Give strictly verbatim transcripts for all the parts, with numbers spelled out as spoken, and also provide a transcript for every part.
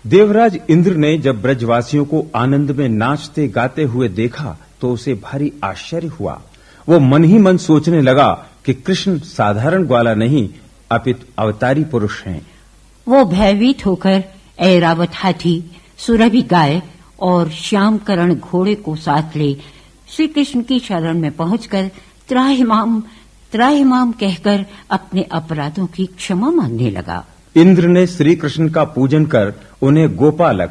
देवराज इंद्र ने जब ब्रजवासियों को आनंद में नाचते गाते हुए देखा तो उसे भारी आश्चर्य हुआ। वो मन ही मन सोचने लगा कि कृष्ण साधारण ग्वाला नहीं अपितु अवतारी पुरुष हैं। वो भयभीत होकर ऐरावत हाथी, सुरभि गाय और श्यामकरण घोड़े को साथ ले श्री कृष्ण की शरण में पहुंचकर त्राहिमाम त्राहिमाम कहकर अपने अपराधों की क्षमा मांगने लगा। इंद्र ने श्री कृष्ण का पूजन कर उन्हें गोपालक,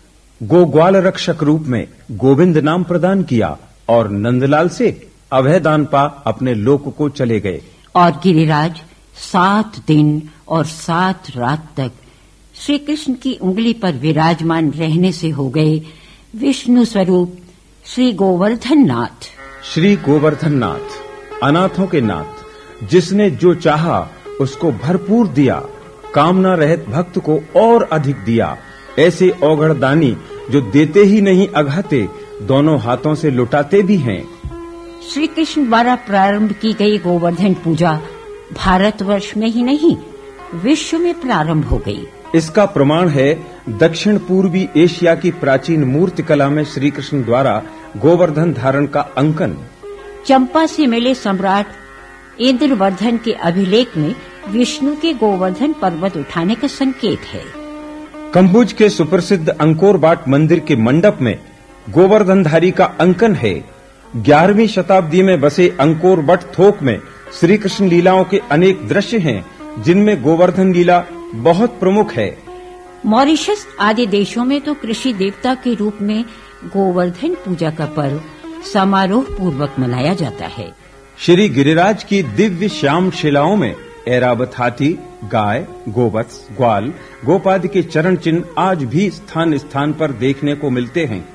गोग्वाल रक्षक रूप में गोविंद नाम प्रदान किया और नंदलाल से अभयदान पा अपने लोक को चले गए। और गिरिराज सात दिन और सात रात तक श्री कृष्ण की उंगली पर विराजमान रहने से हो गए विष्णु स्वरूप श्री गोवर्धन नाथ। श्री गोवर्धन नाथ, अनाथों के नाथ, जिसने जो चाहा उसको भरपूर दिया, कामना रहित भक्त को और अधिक दिया। ऐसे औघड़ दानी जो देते ही नहीं अघाते, दोनों हाथों से लुटाते भी हैं। श्री कृष्ण द्वारा प्रारंभ की गई गोवर्धन पूजा भारतवर्ष में ही नहीं विश्व में प्रारंभ हो गई। इसका प्रमाण है दक्षिण पूर्वी एशिया की प्राचीन मूर्ति कला में श्री कृष्ण द्वारा गोवर्धन धारण का अंकन। चंपा से मिले सम्राट इंद्रवर्धन के अभिलेख में विष्णु के गोवर्धन पर्वत उठाने का संकेत है। कंबुज के सुप्रसिद्ध अंकोर बाट मंदिर के मंडप में गोवर्धनधारी का अंकन है। ग्यारहवीं शताब्दी में बसे अंकोर बट थोक में श्री कृष्ण लीलाओं के अनेक दृश्य हैं, जिनमें गोवर्धन लीला बहुत प्रमुख है। मॉरिशस आदि देशों में तो कृषि देवता के रूप में गोवर्धन पूजा का पर्व समारोह पूर्वक मनाया जाता है। श्री गिरिराज की दिव्य श्याम शिलाओं में ऐरावत हाथी, गाय, गोवत्स, ग्वाल, गोपाद के चरण चिन्ह आज भी स्थान स्थान पर देखने को मिलते हैं।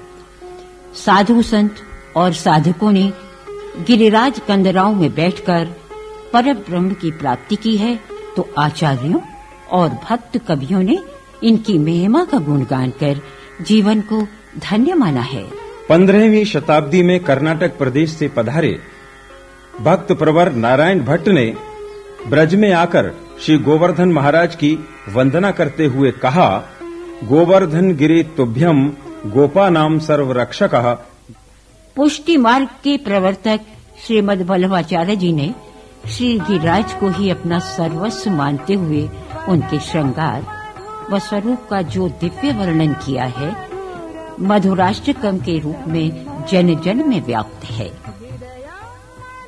साधु संत और साधकों ने गिरिराज कंदराओं में बैठकर परब्रह्म की प्राप्ति की है, तो आचार्यों और भक्त कवियों ने इनकी महिमा का गुणगान कर जीवन को धन्य माना है। पंद्रहवीं शताब्दी में कर्नाटक प्रदेश से पधारे भक्त प्रवर नारायण भट्ट ने ब्रज में आकर श्री गोवर्धन महाराज की वंदना करते हुए कहा, गोवर्धन गिरि तुभ्यम गोपा नाम सर्व रक्षकः। पुष्टि मार्ग के प्रवर्तक श्रीमद वल्लभाचार्य जी ने श्री गिरिराज को ही अपना सर्वस्व मानते हुए उनके श्रृंगार व स्वरूप का जो दिव्य वर्णन किया है, मधुराष्टकम के रूप में जन जन में व्याप्त है।